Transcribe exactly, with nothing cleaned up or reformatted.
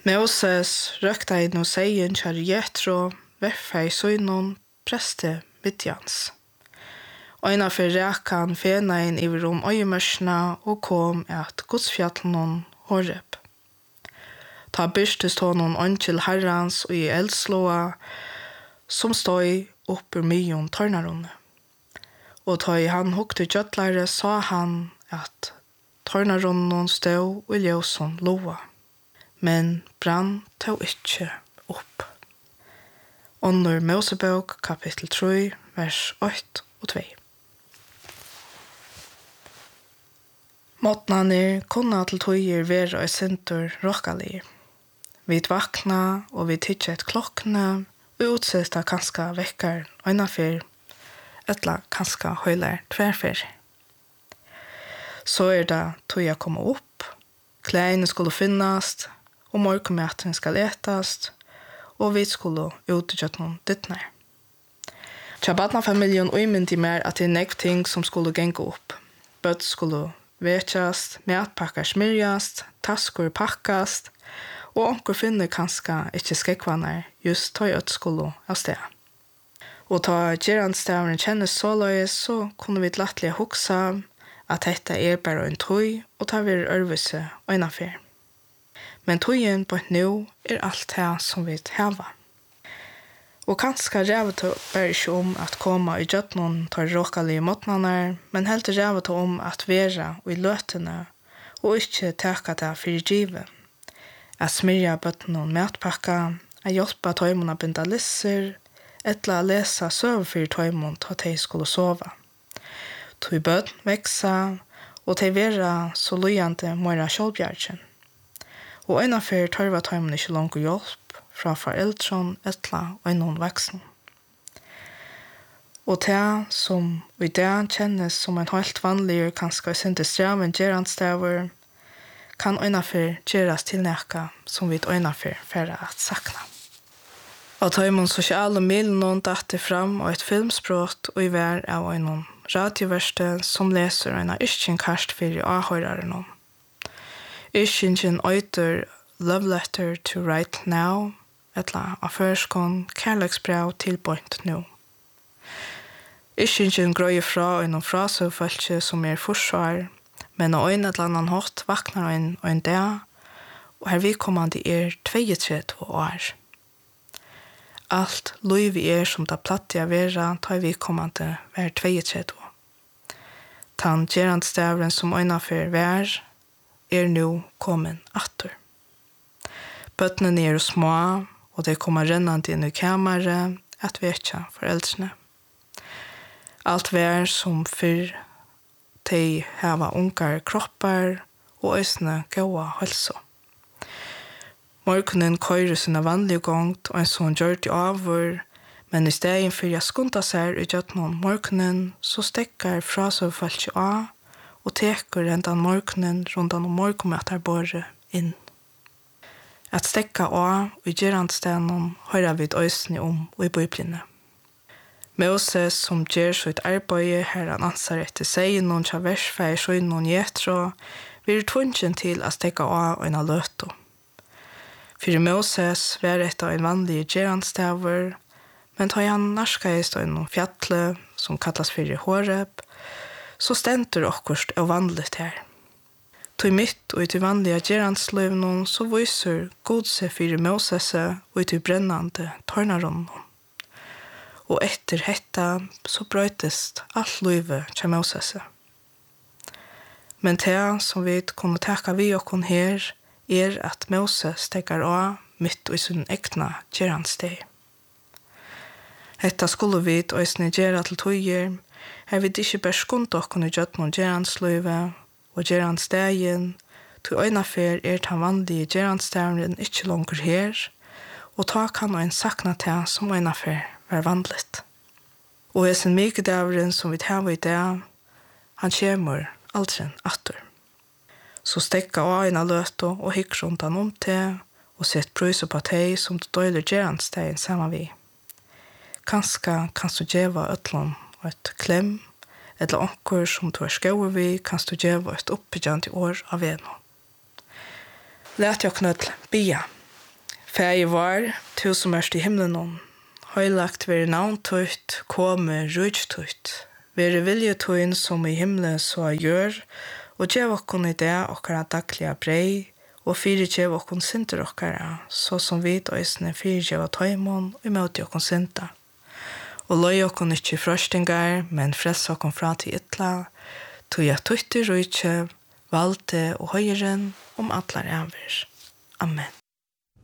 Moses røkta inn og seien kjær Jethro, verfei søgnon, preste Midjans. Øyna for rekan fena inn i rom øyemørsna og kom at godsfjallen Horeb. Ta byrstes honom ønskjel herrans og i eldslåa, som støy opp ur myon tørnarunne. Og ta i han hukte gjøtlare, sa han at tørnarunnen stå og ljøsen loa. Men brann tog ikkje opp. Under Mosebok kapittel tre, vers åtte og to. Måtnaner kunne til tøyer være og sinter råkalig. Vi vakna og vi tidset klokkene og utsetta kanska vekkar øynafyr, etla kanska høyler tverfyr. Så er det tøyer komme opp, klærne skulle finnast, og morgenmaten skal etast, og vi skulle utgjøre noen dittner. Tja badnafamiljen uimyndig mer at det er nekv ting som skulle genge opp. Bøtt skulle vetjast, matpakkar smyrjast, taskur pakkast, og onkur finner kanska ikkje skekvanar just tøy øtt skulle av sted. Og ta gerandstavren kjennes såløys, så kunne vi lattelig huksa at dette er bare en tøy, og ta vir ørvise og innafyr. Men tøyen på et nå er alt det som vi hava. Og kanskje rævet bare ikke om at komme i gjøtnen tar råkalige måtnaner, men helt rævet om at være i løtene og ikke teka det for givet. At smyrja bøtten og matpakka, at hjelpe tøymon å binda lisser, etla å lese søv for tøymon til at de skulle sove. Tøy bøtten veksa, og til være så løyende måra kjølbjergen. Og øynafyr tørva tøymon ikke langt hjelp fra foreldren, etla og noen voksen. Og det som i det kjennes som en helt vanlig, kanskje synte straven gerandstaver, kan øynafyr geras til nekka som vi øynafyr færre at sakna. Og tøymon sosiale milen datte fram og et filmspråk og i vær av en radioverste som leser en iskjen karst for avhøreren. Iskjen øyter Love Letter to Right Now, etla av førskån kærleksbrev til point nå. Iskjen grøy fra en frasøvfølge som er forsvar, men av en eller annen hatt vaknar en og en dag, og her vidkommande er tjuetre år. Alt liv er som det plattiga vera, tar vidkommande er tjuetre. Tan gerandstavren som øynafyr vær, er nu kommen atter. Bøttene er små, og de kommer rennande inn i kammeret at vetja foreldrene. Alt vær som fyrr, de hava ungar kroppar og øysene gåa hølsa. Morgonen køyrer sine vanlige gongt og en sånn gjørt i avur, men i stedet for jeg skunda seg i gjøtnon morgonen, så stekkar frasøvfallet av og teker endan morgonen rundan om morgonmøtarbåret inn. At stekka av og i gerandstenen høyrer vi øysene om og i bøyblene. Moses som gjør så et arbeid her han ansar etter seg noen tja versfei så noen Jethro, vi er tvungen til å stekka av og en av løto. For Moses var et av en vanlig gerandstaver, men tar han narskaist av en fjallet som kallas for Horeb, så stenter okkurst og vanligt her. Tog mitt og i til vanlige gerandsløvnen så viser god seg for Moses og i til brennande tørnarunnen. Og etter hetta så brøytest alt livet til Moses. Men det som vi kunne taka vi okkon her, er at Moses stegar av mitt i sin egna gerandsteg. Hetta skulle vi òsne gera til tøyer, her vi ikke bare skund okkon i gjøtnon gerandsløyve og gerandstegen, til øynafer er den vanlige gerandstegen ikke langer her, og ta kan ein sakna til som øynafer var vandligt. Og jeg sin mykedavren som vi tar i dag, han kommer aldri atter. Så stekka av en av løto og hikk rundt han om til, og sett prøyse på teg som du døyler gerandstegen sammen vi. Kanska kan du djeva øtlån og et klem, eller onkur som du er skjøver vi, kan du djeva et oppbyggjant i år av en. Læt jeg knøtl bia. Fæi var, tu som erst i himmelen om, høylagt veri navntøyt, kome rujtøyt, veri viljetøyn som i himmelen så gjør, og gjev okkon i det okkara daglige brei, og fyrir gjev okkon sinter okkara, så som vi døysene fyrir gjev tøymon, og imøti okkon sinta. Og løy okkon ikkje frøstingar, men frels okkon fra til ytla, tog jeg tøyte rujtje, valgte og høyren om atlar avir. Amen.